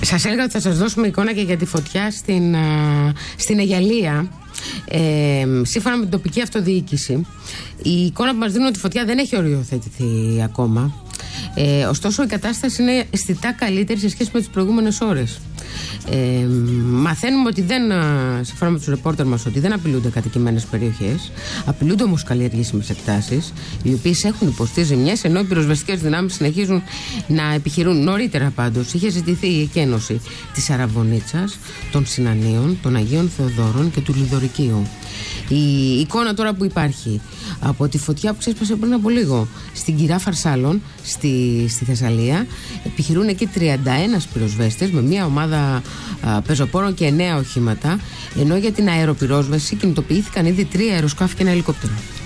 Σας έλεγα ότι θα σας δώσουμε εικόνα και για τη φωτιά στην Αιγιαλία. Σύμφωνα με την τοπική αυτοδιοίκηση, η εικόνα που μας δίνουν ότι η φωτιά δεν έχει οριοθετηθεί ακόμα. Ωστόσο η κατάσταση είναι αισθητά καλύτερη σε σχέση με τις προηγούμενες ώρες. Μαθαίνουμε ότι σύμφωνα με τους ρεπόρτερ μας, ότι δεν απειλούνται κατοικημένες περιοχές. Απειλούνται όμως καλλιεργήσιμες εκτάσεις, οι οποίες έχουν υποστεί ζημιές, ενώ οι πυροσβεστικές δυνάμεις συνεχίζουν να επιχειρούν. Νωρίτερα πάντως είχε ζητηθεί η εκένωση της Αραβωνίτσας, των Συνανίων, των Αγίων Θεοδόρων και του Λιδωρικίου. Η εικόνα τώρα που υπάρχει από τη φωτιά που ξέσπασε πριν από λίγο στην Κυρά Φαρσάλων στη Θεσσαλία, επιχειρούν εκεί 31 πυροσβέστες με μια ομάδα πεζοπόρων και 9 οχήματα, ενώ για την αεροπυρόσβεση κινητοποιήθηκαν ήδη 3 αεροσκάφη και ένα ελικόπτερο.